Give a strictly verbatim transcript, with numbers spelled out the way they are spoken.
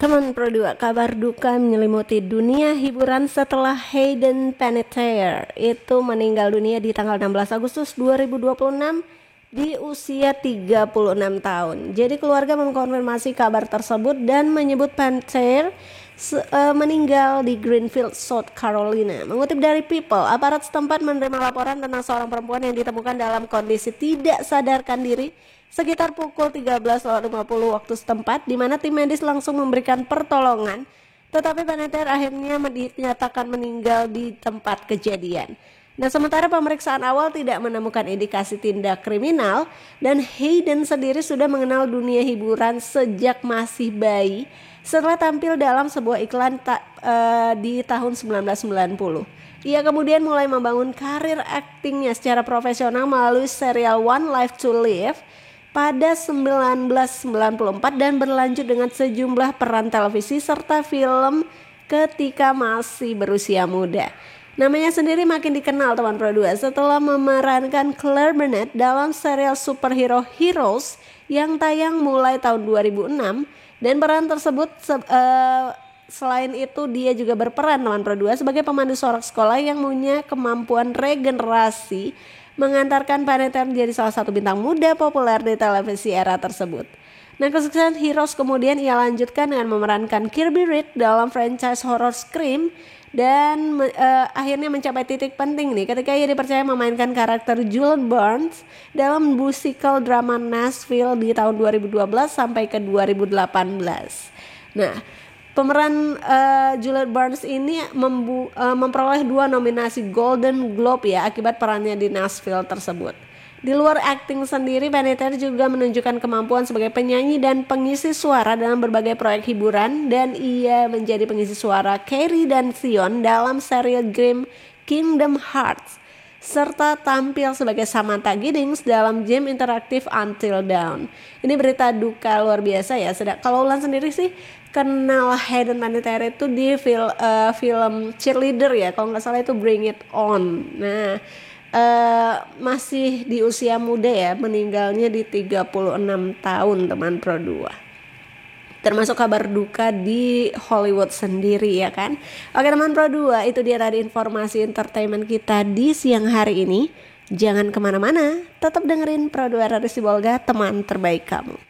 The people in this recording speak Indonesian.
Teman Pro dua, kabar duka menyelimuti dunia hiburan setelah Hayden Panettiere itu meninggal dunia di tanggal enam belas Agustus dua ribu dua puluh enam di usia tiga puluh enam tahun. Jadi keluarga mengkonfirmasi kabar tersebut dan menyebut Panettiere uh, meninggal di Greenfield, South Carolina. Mengutip dari People, aparat setempat menerima laporan tentang seorang perempuan yang ditemukan dalam kondisi tidak sadarkan diri sekitar pukul tiga belas lima puluh waktu setempat, di mana tim medis langsung memberikan pertolongan, tetapi Panettiere akhirnya dinyatakan meninggal di tempat kejadian. Nah, sementara pemeriksaan awal tidak menemukan indikasi tindak kriminal, dan Hayden sendiri sudah mengenal dunia hiburan sejak masih bayi setelah tampil dalam sebuah iklan ta- uh, di tahun sembilan belas sembilan puluh. Ia kemudian mulai membangun karir aktingnya secara profesional melalui serial One Life to Live pada sembilan belas sembilan puluh empat dan berlanjut dengan sejumlah peran televisi serta film ketika masih berusia muda. Namanya sendiri makin dikenal teman Pro dua setelah memerankan Claire Bennett dalam serial superhero Heroes yang tayang mulai tahun dua ribu enam, dan peran tersebut se- uh, selain itu dia juga berperan teman Pro dua sebagai pemandu sorak sekolah yang punya kemampuan regenerasi, mengantarkan Panettiere menjadi salah satu bintang muda populer di televisi era tersebut. Nah, kesuksesan Heroes kemudian ia lanjutkan dengan memerankan Kirby Reed dalam franchise horror Scream, dan uh, akhirnya mencapai titik penting nih ketika ia dipercaya memainkan karakter Juliet Barnes dalam musical drama Nashville di tahun dua ribu dua belas sampai ke dua ribu delapan belas. Nah, pemeran uh, Juliet Barnes ini membu- uh, memperoleh dua nominasi Golden Globe ya akibat perannya di Nashville tersebut. Di luar akting sendiri, Panettiere juga menunjukkan kemampuan sebagai penyanyi dan pengisi suara dalam berbagai proyek hiburan, dan ia menjadi pengisi suara Carrie dan Theon dalam serial game Kingdom Hearts, serta tampil sebagai Samantha Giddings dalam game interaktif Until Dawn. Ini berita duka luar biasa ya. Sedang kalau Ulan sendiri sih kenal Hayden Panettiere itu di fil, uh, film Cheerleader ya, kalau nggak salah itu Bring It On. Nah, uh, masih di usia muda ya, meninggalnya di tiga puluh enam tahun teman Pro dua. Termasuk kabar duka di Hollywood sendiri ya kan. Oke teman Pro dua, itu dia tadi informasi entertainment kita di siang hari ini. Jangan kemana-mana, tetap dengerin Pro dua Radio Sibolga, teman terbaik kamu.